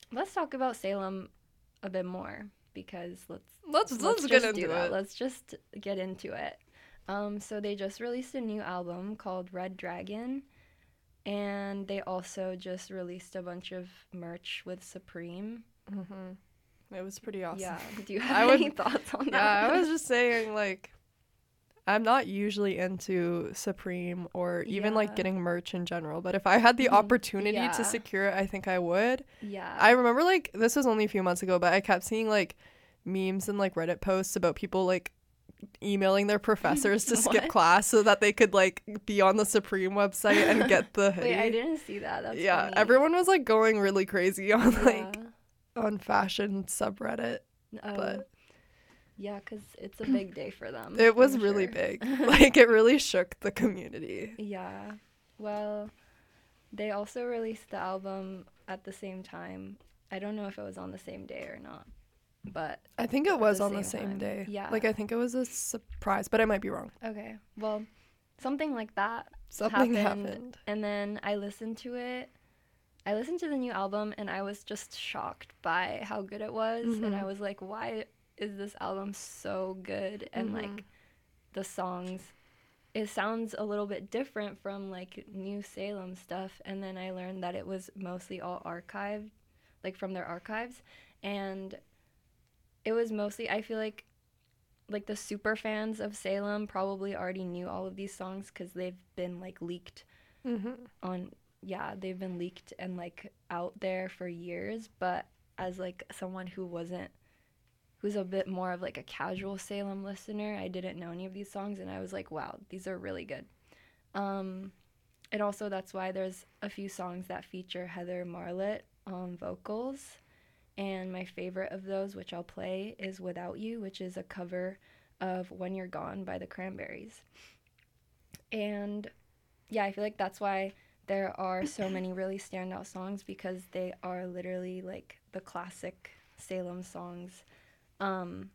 let's talk about Salem a bit more because Let's get just do into that. it. Let's just get into it. So they just released a new album called Red Dragon, and they also just released a bunch of merch with Supreme. It was pretty awesome. Yeah. Do you have I any would, thoughts on yeah, that? I was just saying, like, I'm not usually into Supreme or even like Yeah. getting merch in general, but if I had the opportunity to Yeah. secure it, I think I would. Yeah. I remember like this was only a few months ago, but I kept seeing like memes and like Reddit posts about people like emailing their professors to skip What? class so that they could like be on the Supreme website and get the Wait, I hoodie. didn't see that. That's Yeah, funny. everyone was like going really crazy on Yeah. like on fashion subreddit, Oh, but yeah, 'cause it's a big day for them, it was I'm really sure. big. Like it really shook the community. Yeah. Well, they also released the album at the same time. I don't know if it was on the same day or not, but I think it at was the on the same same time. day. Yeah. Like I think it was a surprise, but I might be wrong. Okay. Well, something like that Something happened, happened. and then I listened to it. I listened to the new album and I was just shocked by how good it was, and I was like, why is this album so good? And like the songs, it sounds a little bit different from like New Salem stuff, and then I learned that it was mostly all archived, like from their archives, and it was mostly, I feel like the super fans of Salem probably already knew all of these songs because they've been like leaked on, yeah, they've been leaked and like out there for years. But as like someone who's a bit more of like a casual Salem listener, I didn't know any of these songs, and I was like, wow, these are really good. um and also that's why there's a few songs that feature Heather Marlett on vocals, and my favorite of those, which I'll play, is Without You, which is a cover of When You're Gone by the Cranberries. And yeah, I feel like that's why there are so many really standout songs, because they are literally like the classic Salem songs. Um,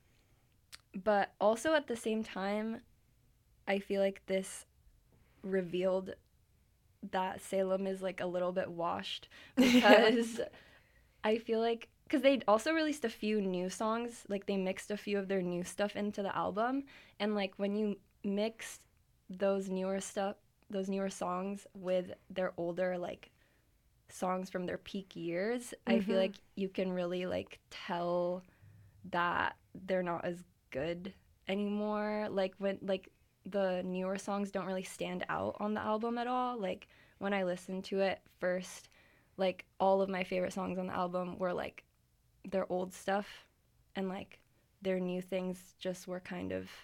but also at the same time, I feel like this revealed that Salem is like a little bit washed Yeah. because I feel like because they also released a few new songs, like they mixed a few of their new stuff into the album, and like when you mix those newer stuff, those newer songs with their older like songs from their peak years, I feel like you can really like tell that they're not as good anymore. Like when like the newer songs don't really stand out on the album at all. Like when I listened to it first, like all of my favorite songs on the album were like their old stuff, and like their new things just were kind of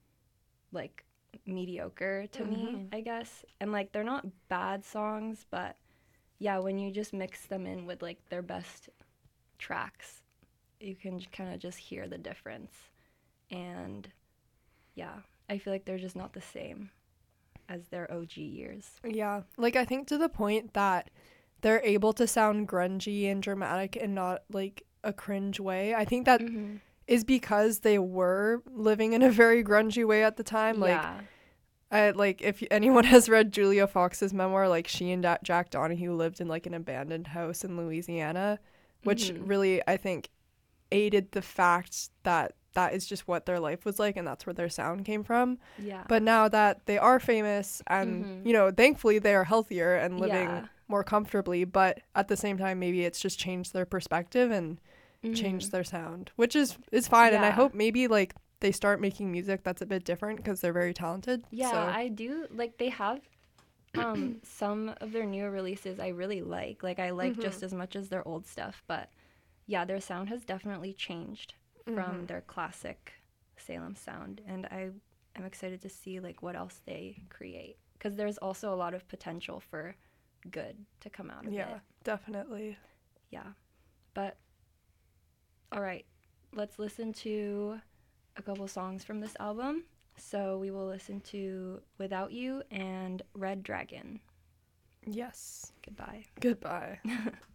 like mediocre to me, I guess. And like they're not bad songs, but yeah, when you just mix them in with like their best tracks, you can kind of just hear the difference. And yeah, I feel like they're just not the same as their OG years. Yeah. Like I think to the point that they're able to sound grungy and dramatic and not like a cringe way. I think that Mm-hmm. is because they were living in a very grungy way at the time. Like Yeah. I like if anyone has read Julia Fox's memoir, like she and Jack Donahue lived in like an abandoned house in Louisiana, which Mm-hmm. really I think aided the fact that that is just what their life was like and that's where their sound came from. Yeah. But now that they are famous and Mm-hmm. you know, thankfully they are healthier and living Yeah. more comfortably, but at the same time maybe it's just changed their perspective and Mm-hmm. changed their sound, which is fine, and I Yeah. hope maybe like they start making music that's a bit different because they're very talented. Yeah, So I do like they have some of their newer releases I really like. Like I like just as much as their old stuff, but yeah, their sound has definitely changed from their classic Salem sound, and I am excited to see like what else they create, because there's also a lot of potential for good to come out of yeah, it. definitely. Yeah. But all right, let's listen to a couple songs from this album. So we will listen to Without You and Red Dragon. Yes. Goodbye. Goodbye.